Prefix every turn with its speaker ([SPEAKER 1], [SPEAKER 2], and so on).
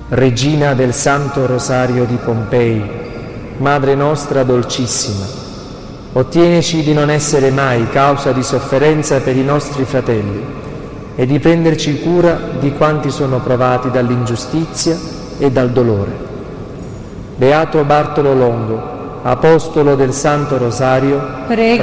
[SPEAKER 1] Regina del Santo Rosario di Pompei, Madre nostra dolcissima, ottienici di non essere mai causa di sofferenza per i nostri fratelli e di prenderci cura di quanti sono provati dall'ingiustizia e dal dolore. Beato Bartolo Longo, Apostolo del Santo Rosario,
[SPEAKER 2] prega